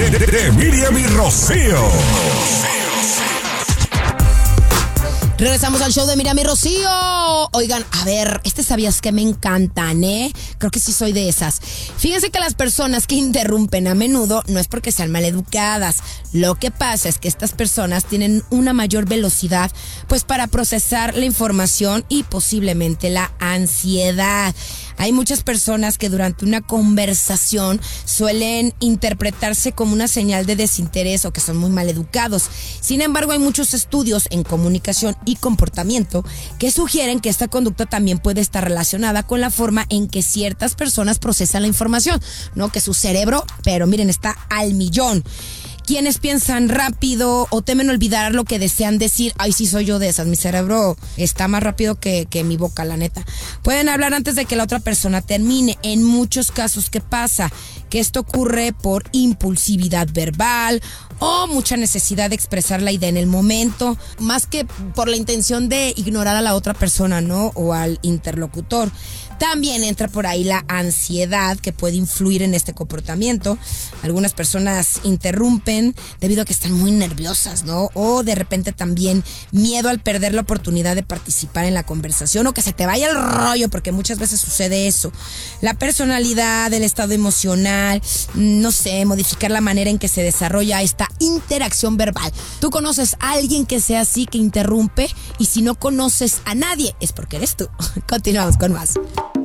de Miriam y Rocío. Regresamos al show de Miriam y Rocío. Oigan, a ver, sabías que me encantan, ¿eh? Creo que sí soy de esas. Fíjense que las personas que interrumpen a menudo no es porque sean maleducadas. Lo que pasa es que estas personas tienen una mayor velocidad, pues para procesar la información y posiblemente la ansiedad. Hay muchas personas que durante una conversación suelen interpretarse como una señal de desinterés o que son muy maleducados. Sin embargo, hay muchos estudios en comunicación y comportamiento que sugieren que esta conducta también puede estar relacionada con la forma en que ciertas personas procesan la información, ¿no? Que su cerebro, pero miren, está al millón. Quienes piensan rápido o temen olvidar lo que desean decir. Ay, sí soy yo de esas. Mi cerebro está más rápido que mi boca, la neta. Pueden hablar antes de que la otra persona termine. En muchos casos, ¿qué pasa? Que esto ocurre por impulsividad verbal o mucha necesidad de expresar la idea en el momento, más que por la intención de ignorar a la otra persona, ¿no? O al interlocutor. También entra por ahí la ansiedad que puede influir en este comportamiento. Algunas personas interrumpen debido a que están muy nerviosas, ¿no? O de repente también miedo al perder la oportunidad de participar en la conversación o que se te vaya el rollo, porque muchas veces sucede eso. La personalidad, el estado emocional, no sé, modificar la manera en que se desarrolla esta interacción verbal. ¿Tú conoces a alguien que sea así, que interrumpe? Y si no conoces a nadie, es porque eres tú. Continuamos con más.